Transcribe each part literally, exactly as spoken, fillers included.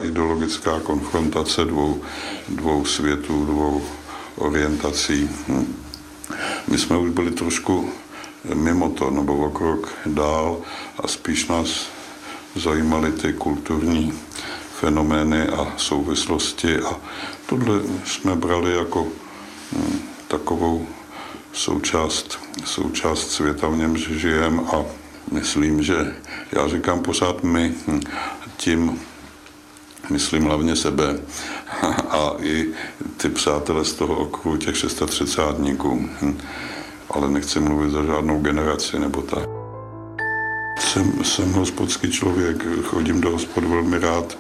ideologická konfrontace dvou, dvou světů, dvou orientací. My jsme už byli trošku mimo to, nebo o krok dál a spíš nás zajímaly ty kulturní fenomény a souvislosti a tohle jsme brali jako hm, takovou součást, součást světa, v němž žijeme a myslím, že já říkám pořád my, hm, tím myslím hlavně sebe a i ty přátelé z toho okruhu těch šestadvacátníků, hm, ale nechci mluvit za žádnou generaci nebo tak. Jsem, jsem hospodský člověk, chodím do hospod velmi rád,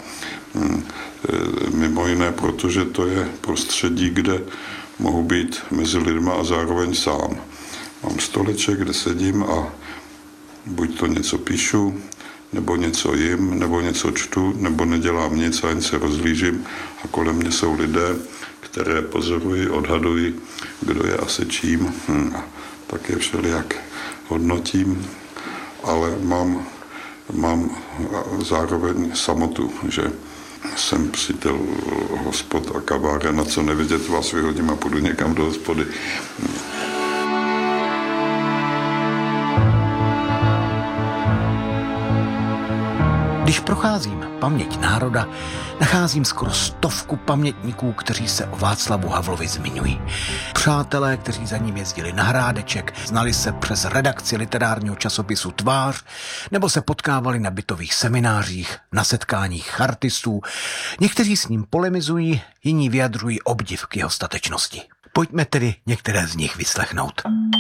mimo jiné, protože to je prostředí, kde mohu být mezi lidma a zároveň sám. Mám stoleček, kde sedím a buď to něco píšu, nebo něco jim, nebo něco čtu, nebo nedělám nic a jen se rozhlížím a kolem mě jsou lidé, které pozoruji, odhaduji, kdo je asi čím. Hm, a tak je všelijak hodnotím, ale mám, mám zároveň samotu, že jsem přítel hospod a kaváren, na co nevidět vás vyhodím a půjdu někam do hospody. Když procházím paměť národa, nacházím skoro stovku pamětníků, kteří se o Václavu Havlovi zmiňují. Přátelé, kteří za ním jezdili na Hrádeček, znali se přes redakci literárního časopisu Tvář, nebo se potkávali na bytových seminářích, na setkáních chartistů. Někteří s ním polemizují, jiní vyjadřují obdiv k jeho statečnosti. Pojďme tedy některé z nich vyslechnout.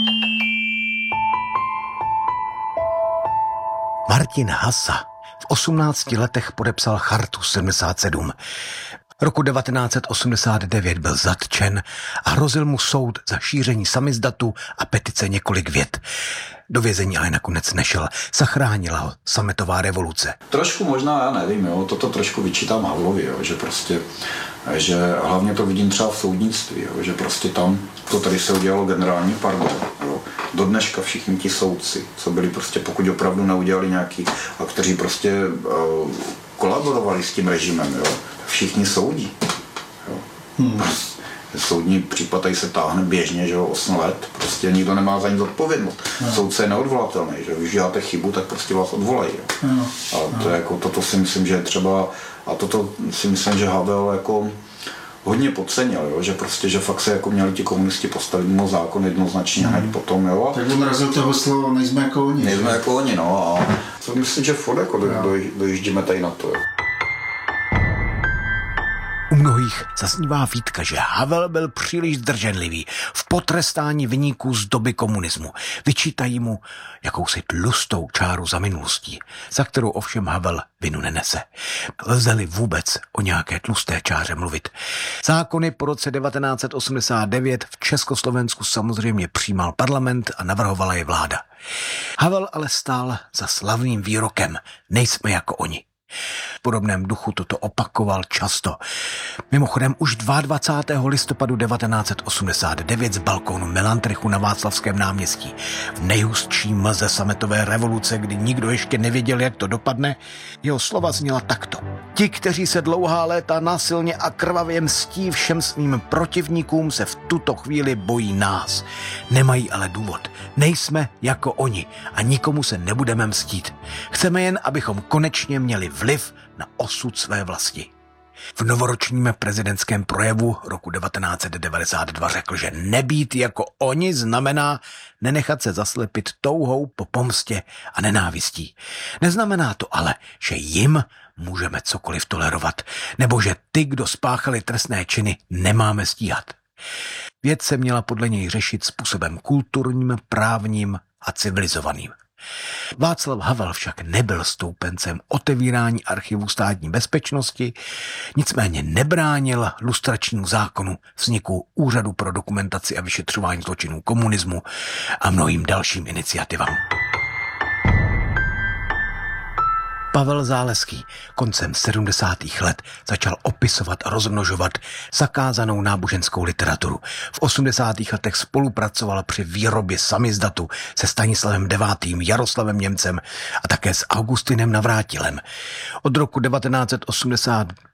Martin Hasa v osmnácti letech podepsal Chartu sedmdesát sedm. Roku devatenáct osmdesát devět byl zatčen a hrozil mu soud za šíření samizdatu a petice Několik vět. Do vězení ale nakonec nešel. Zachránila ho sametová revoluce. Trošku možná, já nevím, jo, toto trošku vyčítám Havlovi, jo, že prostě, že hlavně to vidím třeba v soudnictví, jo, že prostě tam, to tady se udělalo generální pardon, jo. Do dneška všichni ti soudci, co byli prostě, pokud opravdu neudělali nějaký, a kteří prostě uh, kolaborovali s tím režimem, jo, všichni soudí. Jo. Hmm. Prostě, soudní případ tady se táhne běžně, že jo, osm let, prostě nikdo nemá za nic odpovědnost. No. Soudce je neodvolatelný, že když děláte chybu, tak prostě vás odvolají. Jo. No. A to, no. jako, toto si myslím, že je třeba, a toto si myslím, že Havel jako hodně podcenil, jo, že prostě, že fakt se jako měli ti komunisti postavit mimo zákon jednoznačně hned mm. potom, jo. Tak on razil toho slova, nejsme jako oni. Nejsme jako oni, no, a to myslím, že furt jako do, do, dojíždíme tady na to, jo. U mnohých zaznívá výtka, že Havel byl příliš zdrženlivý v potrestání viníků z doby komunismu. Vyčítají mu jakousi tlustou čáru za minulostí, za kterou ovšem Havel vinu nenese. Lze-li vůbec o nějaké tlusté čáře mluvit? Zákony po roce devatenáct osmdesát devět v Československu samozřejmě přijímal parlament a navrhovala je vláda. Havel ale stál za slavným výrokem: nejsme jako oni. V podobném duchu toto opakoval často. Mimochodem už dvacátého druhého listopadu devatenáct osmdesát devět z balkónu Melantrichu na Václavském náměstí v nejhustší mlze sametové revoluce, kdy nikdo ještě nevěděl, jak to dopadne, jeho slova zněla takto. Ti, kteří se dlouhá léta násilně a krvavě mstí všem svým protivníkům, se v tuto chvíli bojí nás. Nemají ale důvod. Nejsme jako oni a nikomu se nebudeme mstít. Chceme jen, abychom konečně měli vliv na osud své vlasti. V novoročním prezidentském projevu roku devatenáct devadesát dva řekl, že nebýt jako oni znamená nenechat se zaslepit touhou po pomstě a nenávistí. Neznamená to ale, že jim můžeme cokoliv tolerovat, nebo že ty, kdo spáchali trestné činy, nemáme stíhat. Věc se měla podle něj řešit způsobem kulturním, právním a civilizovaným. Václav Havel však nebyl stoupencem otevírání archivu státní bezpečnosti, nicméně nebránil lustračnímu zákonu, vzniku Úřadu pro dokumentaci a vyšetřování zločinů komunismu a mnohým dalším iniciativám. Pavel Záleský koncem sedmdesátých let začal opisovat a rozmnožovat zakázanou náboženskou literaturu. V osmdesátých letech spolupracoval při výrobě samizdatu se Stanislavem devátým, Jaroslavem Němcem a také s Augustinem Navrátilem. Od roku devatenáct osmdesát